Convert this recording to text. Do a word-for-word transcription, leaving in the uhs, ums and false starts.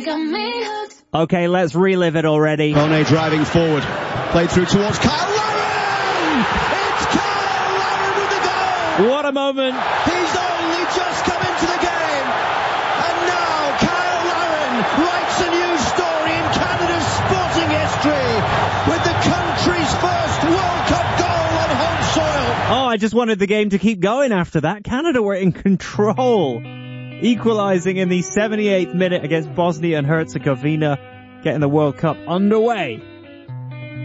You got me hooked. Okay, let's relive it already. Kone driving forward. Played through towards Kyle Lauren! It's Kyle Lauren with the goal! What a moment! He's only just come into the game! And now Kyle Lauren writes a new story in Canada's sporting history with the country's first World Cup goal on home soil! Oh, I just wanted the game to keep going after that. Canada were in control, equalizing in the seventy-eighth minute against Bosnia and Herzegovina, getting the World Cup underway.